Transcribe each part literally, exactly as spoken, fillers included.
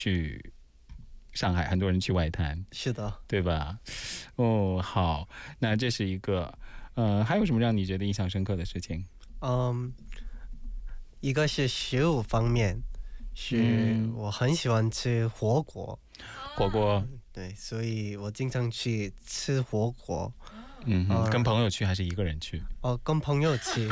去上海，很多人去外滩， 是的， 对吧？哦，好，那这是一个，呃，还有什么让你觉得印象深刻的事情？ 嗯，一个是食物方面，是我很喜欢吃火锅， 火锅， 对，所以我经常去吃火锅。 嗯哼， 呃跟朋友去还是一个人去？ 哦，跟朋友去。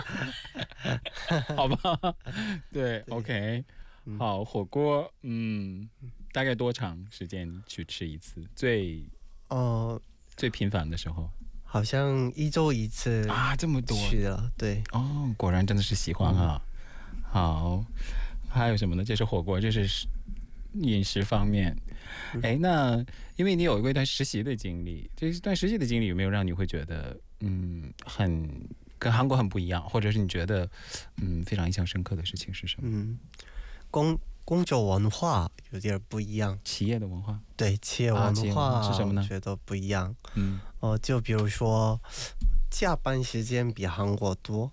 好吧，对 OK， 好，火锅，嗯，大概多长时间去吃一次？最哦， 最频繁的时候好像一周一次啊，这么多去了，对， 哦，果然真的是喜欢啊。好，还有什么呢？这是火锅，这是饮食方面。哎，那因为你有过一段实习的经历，这段实习的经历有没有让你会觉得，嗯，很跟韩国很不一样，或者是你觉得，嗯，非常印象深刻的事情是什么？ 嗯，工工作文化有点不一样， 企业的文化， 对，企业啊企业文化文化是什么呢我觉得不一样。 嗯， 哦、就比如说加班时间比韩国多。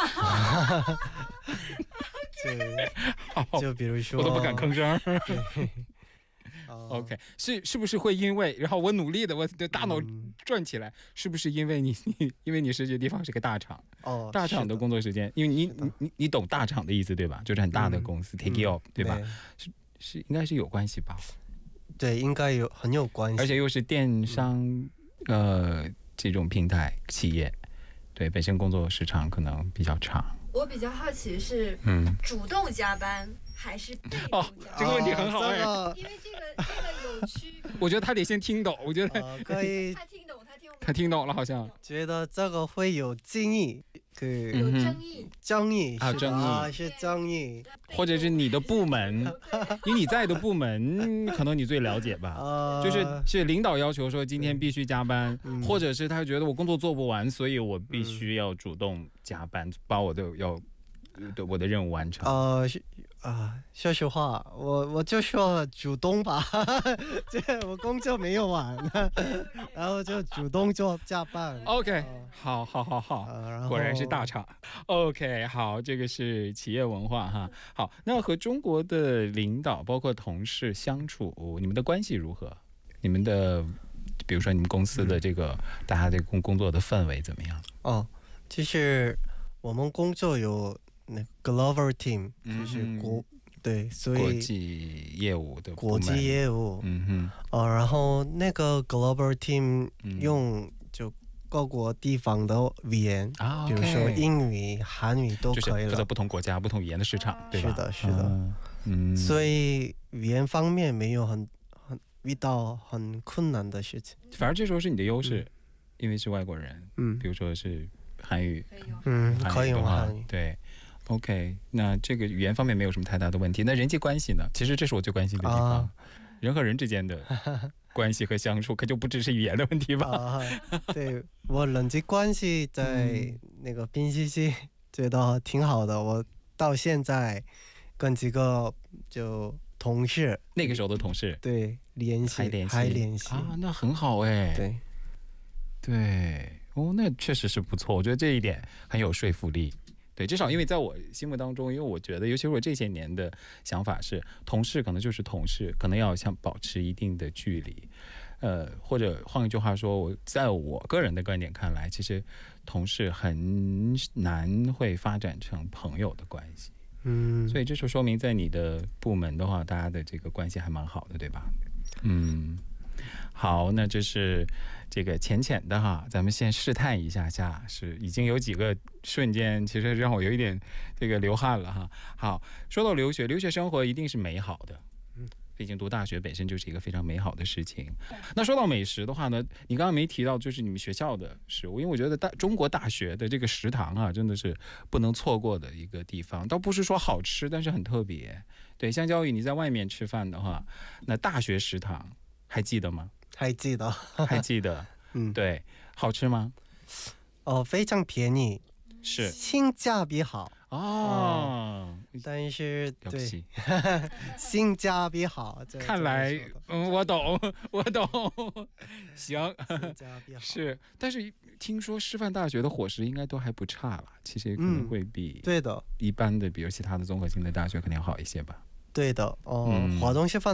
对， 好， 就比如说我都不敢吭声。 对呃 OK，是是不是会因为，然后我努力的，我的大脑嗯转起来，是不是因为你你因为你实习的地方是个大厂， 哦， 大厂的是的工作时间，因为你是的你你你懂大厂的意思对吧？就是很大的公司、 嗯 take it off，、 嗯对吧？是应该是有关系吧？ 对，应该有很有关系， 而且又是电商、呃这种平台企业，对，本身工作时长可能比较长。 我比较好奇是嗯， 主动加班还是被动哦加班？ 这个问题很好哎哦因为这个这个有区别。 我觉得他得先听懂，我觉得这个呃可以他听懂，他听懂， 他听懂了好像。 觉得这个会有争议， 有 그 争议， 争议是啊争议啊是争议或者是你的部门，因为你在的部门，可能你最了解吧。 啊， 就是是领导要求说今天必须加班， 嗯或者是他觉得我工作做不完，所以我必须要主动加班，把我的要对我的任务完成。 呃是啊，说实话，我我就说主动吧，这我工作没有完，然后就主动做加班。 OK，好，好，好，好。 呃然后果然是大厂。OK， 好，这个是企业文化哈。好，那和中国的领导包括同事相处，你们的关系如何？你们的，比如说你们公司的这个、大家的工工作的氛围怎么样？ 哦，就是我们工作有那 Glover Team，就是国、对，所以国际业务的部门国际业务， 嗯哼， 哦，然后那个 Global Team 嗯用就各国地方的语言， 啊， 比如说 OK 英语、韩语都就是可以了。 负责不同国家、不同语言的市场，对吧？ 是的是的嗯，嗯所以语言方面没有很很遇到很困难的事情。 反而这时候是你的优势，因为是外国人， 嗯比如说是韩语， 可以用。 嗯，可以的话用韩语。 对。OK，那这个语言方面没有什么太大的问题。那人际关系呢？其实这是我最关心的地方， 啊人和人之间的关系和相处，可就不只是语言的问题吧？ 啊，对我人际关系在那个宾西西觉得挺好的，我到现在跟几个就同事那个时候的同事对联系还联系还联系啊，那很好哎。 对。 对，哦，那确实是不错，我觉得这一点很有说服力。对，至少因为在我心目当中，因为我觉得，尤其是我这些年的想法是，同事可能就是同事，可能要想保持一定的距离，呃，或者换一句话说，我在我个人的观点看来，其实同事很难会发展成朋友的关系。 嗯， 所以这就说明在你的部门的话，大家的这个关系还蛮好的，对吧？嗯。好，那这是这个浅浅的哈，咱们先试探一下下，是已经有几个瞬间，其实让我有一点这个流汗了哈。好，说到留学，留学生活一定是美好的，嗯，毕竟读大学本身就是一个非常美好的事情。那说到美食的话呢，你刚刚没提到就是你们学校的食物，因为我觉得大中国大学的这个食堂啊，真的是不能错过的一个地方。倒不是说好吃，但是很特别。对，相较于你在外面吃饭的话，那大学食堂。还记得吗？ 还记得。 还记得， 嗯， 对，好吃吗？ 哦，非常便宜， 是性价比好哦， 但是对了不起， 性价比好，这看来这么说的嗯，我懂，我懂，行， 性价比好是，但是听说师范大学的伙食应该都还不差了，其实可能会比对的一般的，比如其他的综合性的大学肯定要好一些吧。 对的哦， 嗯华东师范